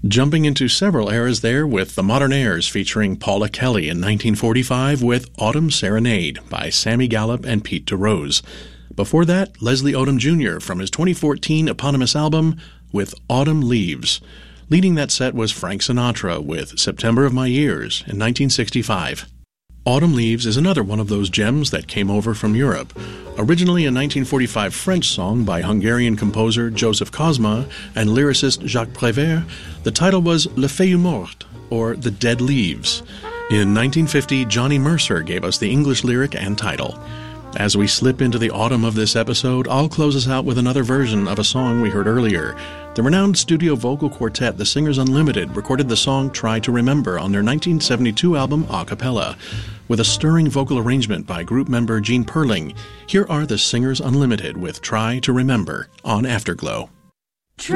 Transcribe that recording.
Jumping into several eras there with the Modern Airs featuring Paula Kelly in 1945 with Autumn Serenade by Sammy Gallup and Pete DeRose. Before that, Leslie Odom Jr. from his 2014 eponymous album with Autumn Leaves. Leading that set was Frank Sinatra with September of My Years in 1965. Autumn Leaves is another one of those gems that came over from Europe. Originally a 1945 French song by Hungarian composer Joseph Kozma and lyricist Jacques Prévert, the title was Les Feuilles Mortes, or The Dead Leaves. In 1950, Johnny Mercer gave us the English lyric and title. As we slip into the autumn of this episode, I'll close us out with another version of a song we heard earlier. The renowned studio vocal quartet The Singers Unlimited recorded the song Try to Remember on their 1972 album A Cappella. With a stirring vocal arrangement by group member Gene Perling, here are The Singers Unlimited with Try to Remember on Afterglow.